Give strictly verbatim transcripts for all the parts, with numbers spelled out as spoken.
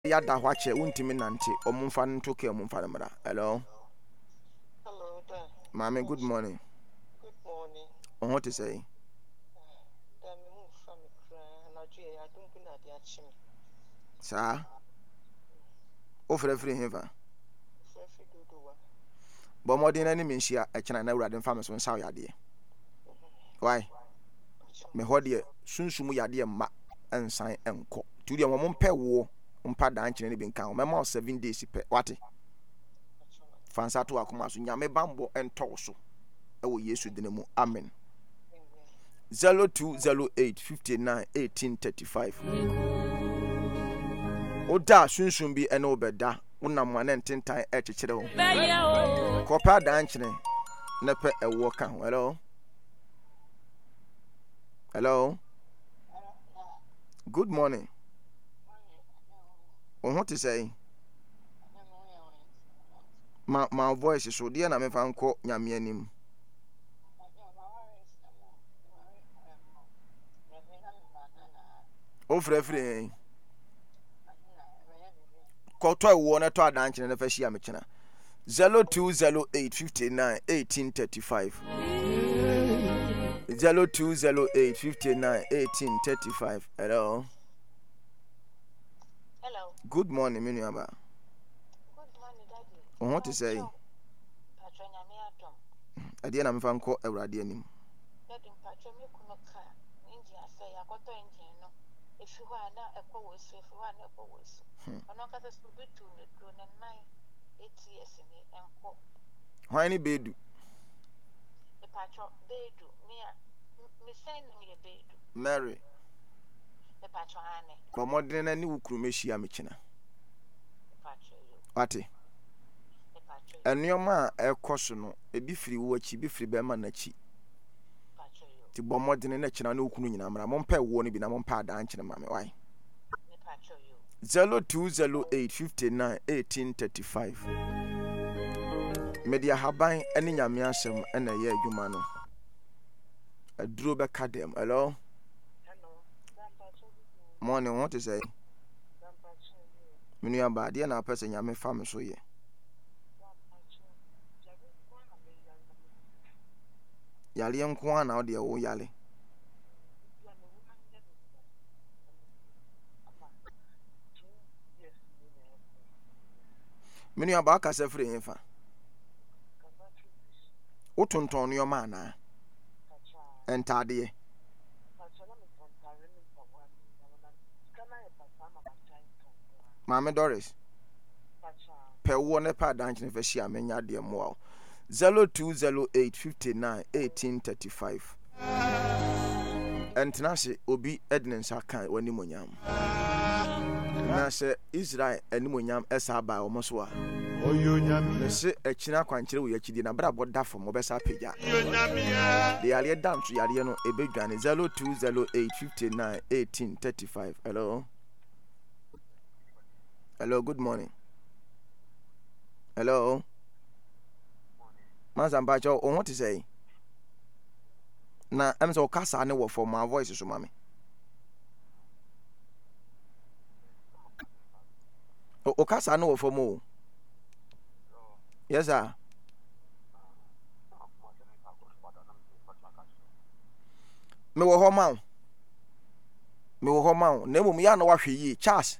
yada hwache untimi nante omumfa ntoke omumfa mra. Hello. Hello there. Mami, good morning. Good morning. On what to say? Da me mu fa me kra na dwe ya dunku na de achi me. Sa. O frɛ frɛ hefa. Frɛ frɛ dodo wa. Bo modin na ni menhia e kena na awurade mfa me so nsaw yade. Why? Me hode sunsumu yade ma ensan enko. Tu de mo mpɛ wo mpa dan kyene ne bi nka. Me ma seven days pɛ. Wate? Fansa to akoma so nyame bambo entɔ so. E wo Yesu dine mu. Amen. zero two zero eight five nine one eight three five. Oda sunsun bi ene obeda wonam wane ntentan e kyekere wo. Kopa dan kyene ne pe ewo ka ho. Hello. Hello. Good morning. On what to say? Ma my voice is so dear na me fa nko nyame anim. O frɛ frɛ koto ewo na to adan kyene ne fa hia me kyena. zero two zero eight five nine one eight three five. zero two zero eight five nine one eight three five. Hello. Hello. Good morning, Miniaba. Good morning, Daddy. On what to say? Patro nyame adom. Ade na me fa nko awurade anim. Daddy patro me kuno ka. Engine afa ya koto engine no. Efi ho ana ekɔ wo so, efi ho ana ekɔ wo so. Ono ka se so bitu ne dro ne nine eight years ni enko. Hwan ni bedu? E patro bedu me a me send me bedu. Mary. E patro ane. Ba modern na ni wukuru mehia me kyena. Patro yo. Wate? E patro. Enioma a ekoso no ebi firi wo achi bi firi be ma na chi. Patro yo. Ti bo modern na kyena na okunu nyina mra. Mo mpa wo no bi na mo mpa adan kyena ma me why? E patro yo. zero two zero eight five nine one eight three five. Media haban ene nyame asem ena ye adwuma no. Aduro be ka dem. Hello. Hello. Morning, what to say? Minu ya ba de na pese nyame fa me so ye. Yale nko ana o de wo yale. Minu ya ba ka se free hefa. O tonton no ma na. Entade. Mama Doris. Pe wo ne pa dan kyene fa hia me nya de mo wa. zero two zero eight five nine one eight three five. Entnase obi ednensa kan wani monyam. Na se Israel animonyam esa ba o so a. Oyonyam. Na se ekina kwankere wo yakidi na bra boda fom obesa pagya. Oyonyam. De yale dance yale no ebedwane zero two zero eight five nine one eight three five. Hello. Hello, good morning. Hello. Manza mbacho on what to say? Na em so kasa ne wo for my voice so mami. O o kasa ne wo for mo. Yes sir. Me wo ho ma. Me wo ho ma. Na mum ya na wa hwe yi Charles.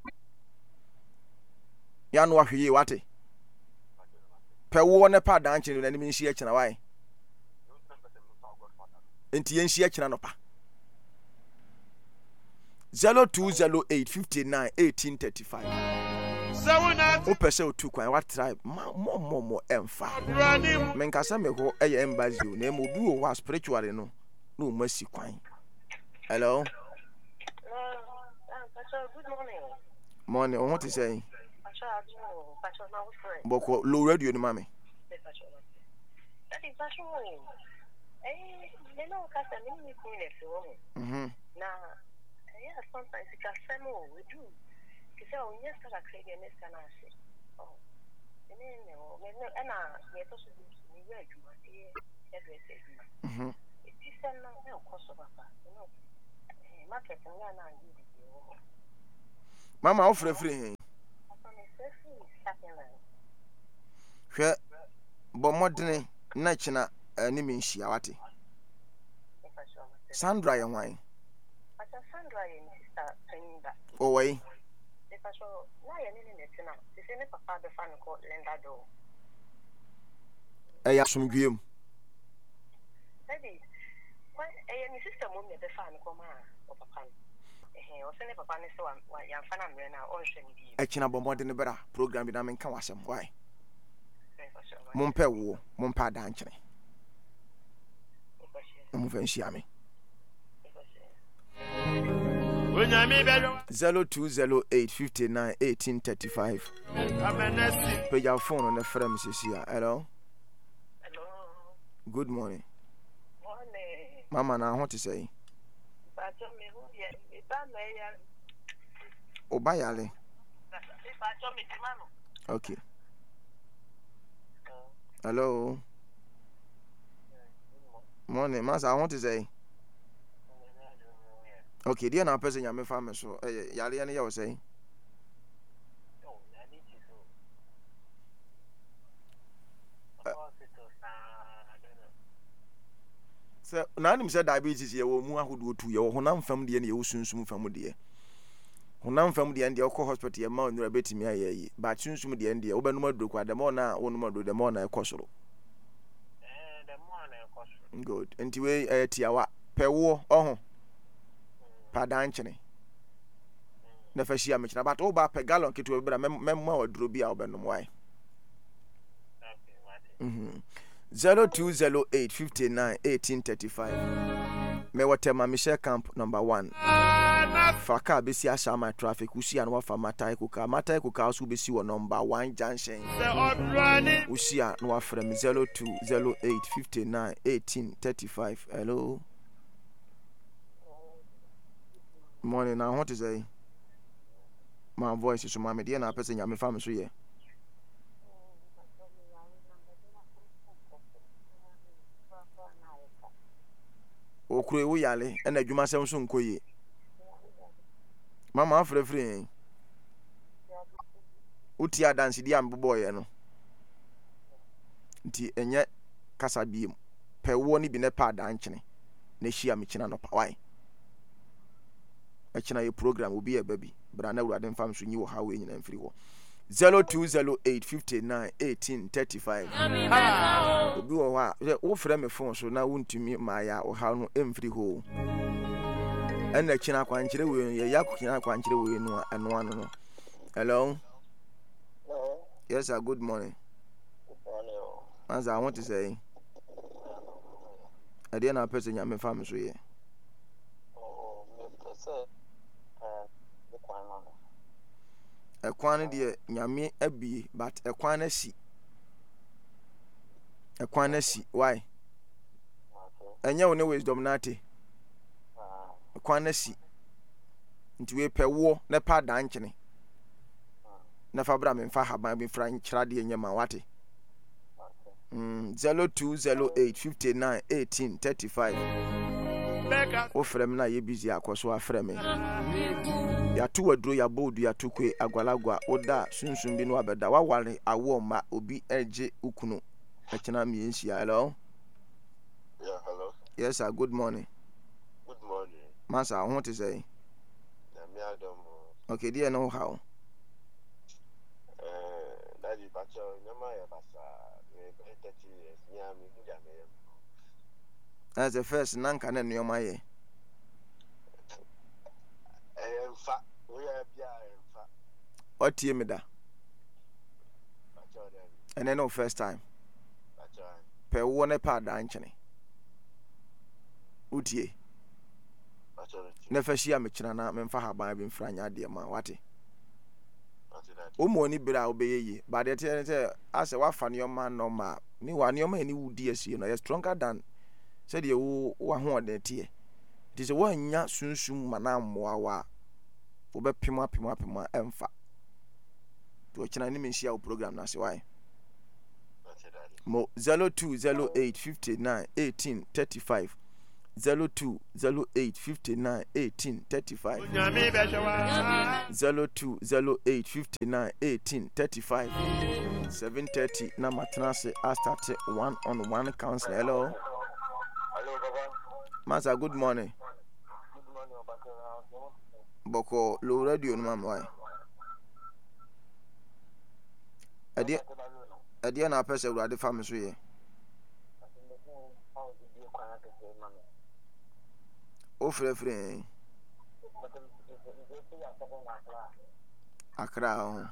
Ya na wa hwe yi wate. Pe wo ne pa dan kyene na ni nhia kyena wai. Enti yen hia kyena no pa. zero two zero eight five nine one eight three five. O pese o tu kwan what tribe mo mo mo emfa. Men kasa me ho eye embassy o na mo bi o wa spiritual no na o masi kwan. Hello. Good morning. Morning, on what is saying? Patro na wo friend. Boko low radio ni mami. That is Patro. Eh, me no kasa me ni ku ne so. Mhm. Na yeah, sometimes it can say more we do. Kisa o nyesa ka krege ne sana ase. Oh. Ne ne o me no ana me to so ni we adwuma e e dress adwuma. Mhm. It is na e o koso papa. No. Eh, market na na yi di wo. Mama ofre free hen. Hwe bo modene na china ani me nhia wate. Sandra ye wan. Ata Sandra ye ni sister Peninda. O wai. Because na ye ni ni tina. Se se ne papa be fa no ko lenda do. E ya sumdwem. Daddy, why e ni sister mo me be fa no ko ma o papa no. Eh o se ne papa ne se wa ya fa na mre na o hwe ni bi. E china bo modene bra program bi na me nka wasem why. Mompe wo, mompa da nkyene. Mo fa nhia me. zero two zero eight five nine one eight three five. Page your phone on the frame, Cecilia. Hello. Hello. Good morning. Morning. Mama, now what to say? Obayale. Okay. Hello. Morning, Master. I want to say. Okay, dear, now person, you're family, so Yali, and you say. So, none said diabetes, you will move who do to your Honam family and you soon soon family. Honam family and the Oko hospital, your mount, you're betting me, but soon soon the end, the Obanuma do quite the more now, one more do the more na Cosro. Good. Anyway, eh, Tiawa, Pewo, oh, Padanchene. Never see a mission about over per gallon kit to a member or Druby Albanum. Why? Zero two zero eight fifty nine eighteen thirty five. Me watema Michelle Camp number one. Faka besi asha my traffic usi anwa fa matai kuka matai kuka usu besi wa number one junction. Usi anwa from zero two zero eight fifty nine eighteen thirty five. Hello. Morning now what is say? My voice is my media na person ya me fam so ye. Okure wo yale na adwuma sem so nkoye. Mama afre free. Uti adansi di amboboye no. Nti enye kasa biem. Pe wo ni bi ne pa adanchene. Na hia me kina no pa why. E kina ye program obi e baby. Bra na urade mfam so nyi wo ha we nyina mfiri wo. zero two zero eight five nine eighteen thirty five. Obi wo ha wo frɛ me phone so na wontumi ma ya wo ha no emfiri ho. Ena kina kwankyere we ye yakukina kwankyere we no eno ano no. Hello. Hello. Yes sir, good morning. Good morning. As I want to say. I dey na person ya me fam so ye. Oh, me person eh the kwan no. Ekwan de nyame abi but ekwan na si. Ekwan na si why? Enya wo ne wisdom na ate. Ekwan na si. Nti we pe wo na pa danchene. Na fa bra me mfa haban bi fra nkyra de nyama wate. Mm zero two zero eight five nine eighteen thirty five. O frem na ye busy akoso afrem. Ya tu wadro ya bodu ya tukwe agwalagwa oda sunsun bi no abeda waware awo ma obi eje ukunu akina mi enhia. Hello. Yeah, hello. Yes sir, good morning. Good morning. Masa, what to say? Me Adam. Okay, dear know how. Eh, daddy bacha nyama ya basa me thirty years nyami njame. That's the first nanka na nyoma ye. Eh, mfa, we are bia mfa. Otie me da. Bacha dem. And then no first time. Bacha. Pe wo ne pa da nchene. Utie. Bacha. Na fa hia me kina na me mfa haban bi mfra nya de ma wate. Bacha that. O mo ni bira obeyeye. But the tell say as wa fa ne ma no ma. Ni wa ne ma ni wudi asie no. You stronger than said ye wo wa ho de tie. It is a one nya sunsum mana mmoa wa. Wo be pema pema pema emfa. To kina ni me hia o program na se why. Bacha that. Mo zero two zero eight five nine eighteen thirty five. zero two zero eight fifty-nine eighteen thirty-five zero two zero eight fifty-nine eighteen thirty-five seven thirty na matnase I start one on one counsel. Hello. Hello, Baba. Master, good morning. Good morning, Baba. Boko low radio no mam why. Ade ade na pese urade fam so ye. O frɛ frɛ Accra ho.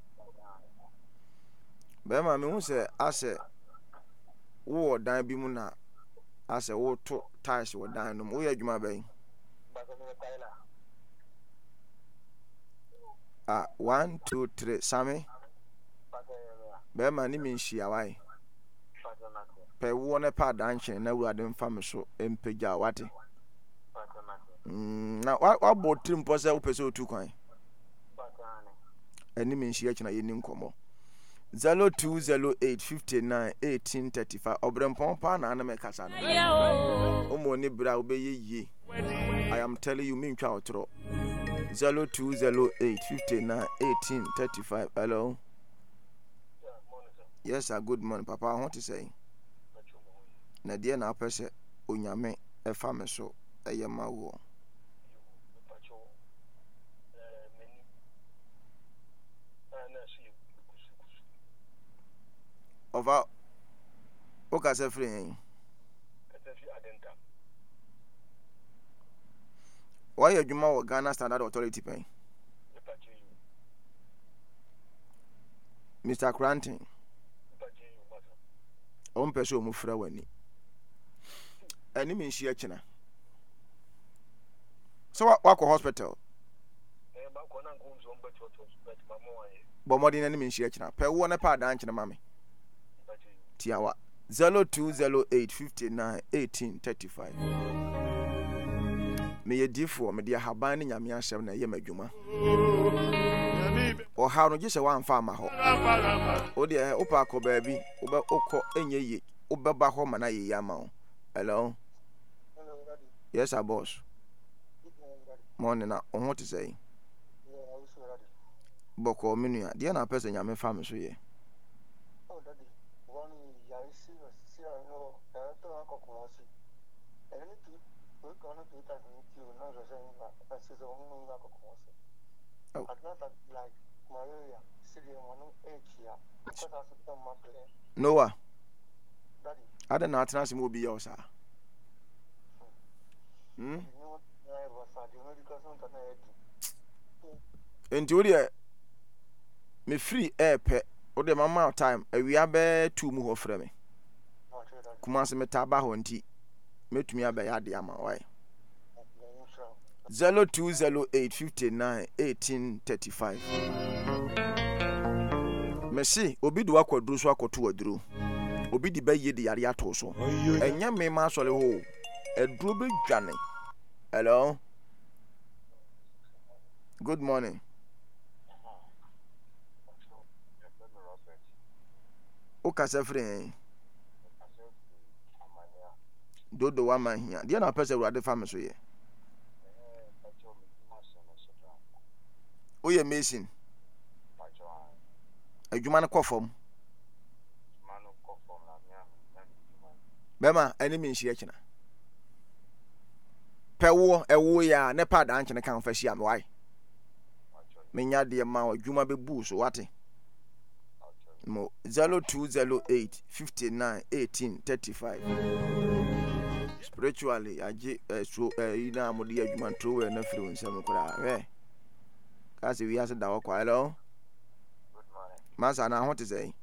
Bema me hu sɛ asɛ wo dan bi mu na asɛ wo to ties wo dan no. Wo yɛ adwuma bɛn? Ah, one, two, three, Sammy. Bema ni mi nhyia wai. Pe wo ne pa danchen na wurade mfa me so empagya wate. Mm, na wa bot trim po se wo pese otu kwan. Ani mi nhyia kina ye ni nkomo. zero two zero eight fifty-nine eighteen thirty-five obrempon pa na na me kasa no. Omo ni bra wo be ye. I am telling you me ntwa otro. zero two zero eight fifty-nine eighteen thirty-five. Hello. Yes, sir. Good morning, Papa. I want to say. Na dia na apese onyame e fa me so eye ma wo. Over oka se free. Why you adwuma wo Ghana Standard Authority pen? Mister Cranton. On pese o mu fra wani. Ani mi nhyia kina. So wa ko hospital. Eh ba ko na nko nzo mbeto to bet mamo aye. Bo modi na ni mi nhyia kina. Pe wo na pa dan kina mame. Tiawa zero two zero eight fifty-nine eighteen thirty-five. Me ye difo me dia haban ni nyame ahyem na ye madwuma. O ha no gise wan fa ma ho. O de o pa ko ba bi, o be okọ enye ye, o be ba ho mana ye ya ma o. Hello. Hello, Daddy. Yes, sir, boss. Good morning, Daddy. Morning na on what to say? Yeah, I was ready. Boko minua, dia na person nyame fa me so ye. Oh, Daddy. One ya isi si ano, ya to akoko si. Eni tu, we ko na tu ta ni ti o na so se nga, ta si so mu nga akoko si. Oh. Atlanta like malaria, sidi mo e chia. Ko ta so ta ma play. Noah. Daddy. Ada na atena se mo bi ya o sa. Hmm? You know what? I was sad. You know because on ta na e. Enti wo de me free air pe wo de mama time awia be two mu ho frɛ me. Kuma se metaba ho nti metumi aba ya de ama why. zero two zero eight fifty-nine eighteen thirty-five. Messi obi do akwaduru so akoto aduru. Obi di baye de yare ato so. Enya me ma sole ho. Eduru be dwane. Hello. Good morning. Oka se free. Dodo wa man hia. Dia na pese urade fa me so ye. Oye mason. Adwuma no kofom. Bema ani mi nhia kina. Pewo ewo ya ne pa dan kina kan fa hia me wai. Menya de ma adwuma be bu so wate. Mo zero two zero eight fifty-nine eighteen thirty-five. Spiritually aje so ina amode adwuma ntrowe na firi nsam kura we kasi wi ase da wo kwa. Hello. Good morning. Masa na ho te say.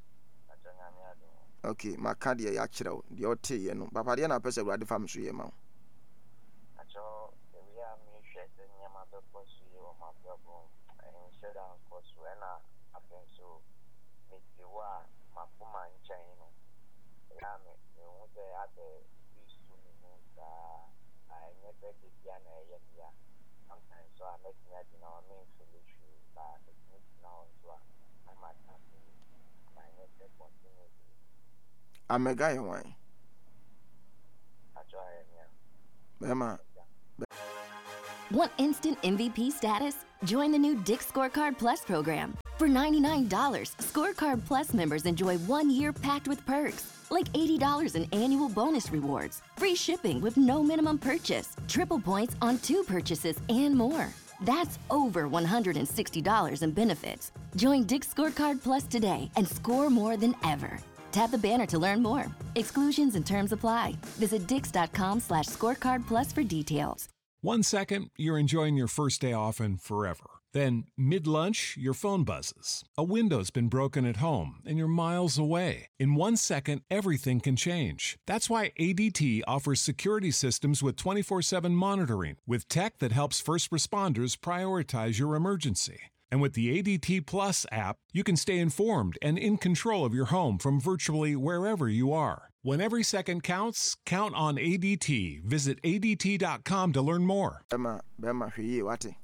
Okay, maka de ya kire wo de o te ye no papa de na pese urade fam so ye ma wo. Acho we are me share the nyama be posu ye o ma babo en share down posu na afen so me ti wa mafuma nchan no ya me me hu se ate bisu ni no sa ai me be de bia na ye bia sometimes so I make me adina o me solution ba it means now so I might have to my next continue. Amega ye wan. Acho I am. Bema. Want instant M V P status? Join the new Dick's Scorecard Plus program. For ninety-nine dollars, Scorecard Plus members enjoy one year packed with perks, like eighty dollars in annual bonus rewards, free shipping with no minimum purchase, triple points on two purchases, and more. That's over one hundred sixty dollars in benefits. Join Dick's Scorecard Plus today and score more than ever. Tap the banner to learn more. Exclusions and terms apply. Visit dix.com slash scorecard plus for details. One second, you're enjoying your first day off and forever. Then, mid-lunch, your phone buzzes. A window's been broken at home and you're miles away. In one second, everything can change. That's why A D T offers security systems with twenty-four seven monitoring, with tech that helps first responders prioritize your emergency. And with the A D T Plus app, you can stay informed and in control of your home from virtually wherever you are. When every second counts, count on A D T. Visit A D T dot com to learn more. Bema, bema, hweye wate.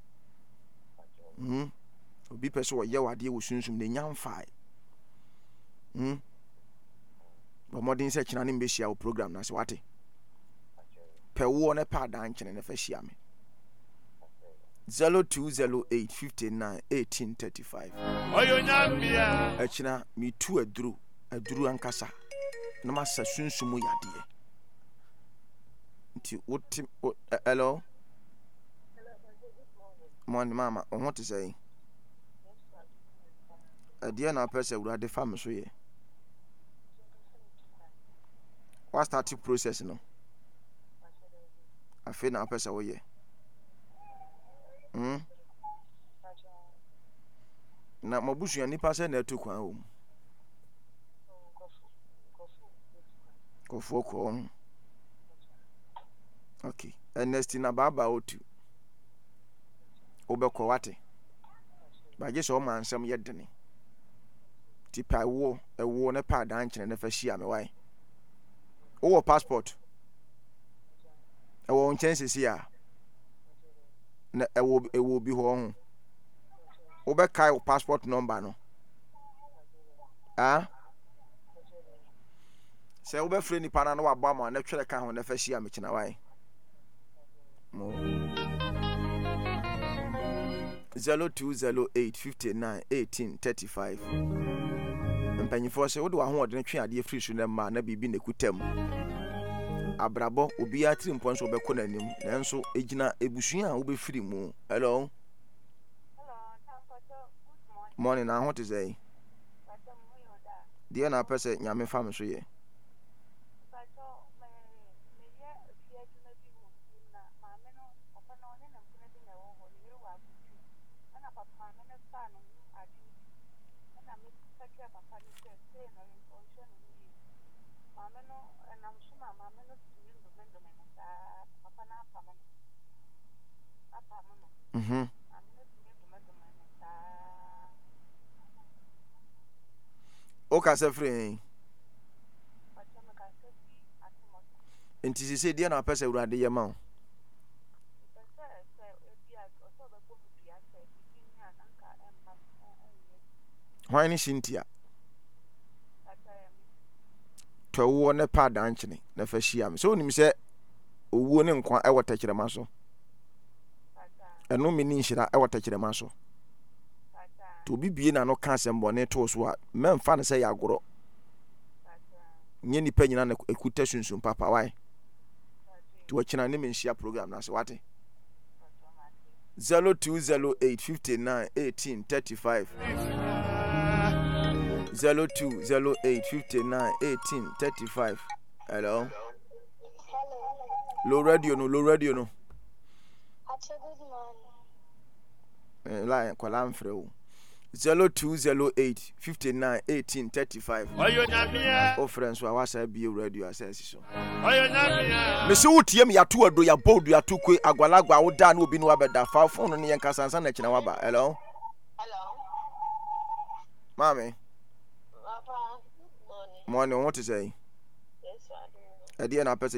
Hmm. Obi peso ye wade wo sunsum ne nyamfai. Hmm. Bo modin se kina ne mbehia wo program na se wate. Pe wo ne pa dan kene ne fa hia me. zero two zero eight five nine one eight three five. Oyo nyambia. Akina mi tu aduru, aduru ankasa. Na masa sunsumu yade. Nti woti hello. Morning mama, on what to say? A dear na person would have the family so ye. What started process no? I feel na person we ye. Hmm. Na mabusu ya nipa se na etu kwan o. Kofo ko. Okay. Ernest na baba otu. Obekọ wate. Ba je so man sam ye dene. Tipa wo ewo ne pa dan kene ne fa hia me wai. Wo passport. Ewo nchensisi a. Na ewo ewo bi ho ho. Obeka your passport number no. Ah? Se obe free ni pana no wa ba ma na twere ka ho ne fa hia me kina wai. Mo zero two zero eight five nine one eight three five. Mpanyifo se wo de wa ho ode twe ade free su na ma na bibi ne kutam. Abrabo obi atri mpon so obekọ nanim nanso egina ebusuan a obe free mu. Hello. Hello, good morning. Morning, na what is say? Dear na person nyame fam so ye. Mhm. Oka se free. Enti se se dia na pese urade ye ma. Why ni Cynthia? To wo ne pa dan chene na fa hia me. So onim se owo ne nkwa e wota kirema so. Eno me ni nhira e wota kirema so. To bibie na no ka sembone to so a memfa ne se ya agoro. Nye nipa nyina na ekuta sunsun papa why? To wakina ne menhia program na so wate. zero two zero eight five nine one eight three five. zero two zero eight five nine one eight three five. Hello. Low radio no, low radio no. Good Eh morning. line kwala mfre o. zero two zero eight five nine one eight three five. Oyo nyamia. O friends wa wasa bi radio access so. Oyo nyamia. Me se wotie me yato ado ya bold ya to kwe agwalagwa wo da na obi no abeda fa phone no yenka sansan na kina waba. Hello. Hello. Mami. Papa, good morning. Morning, what to say? Yes, I do. Edi na person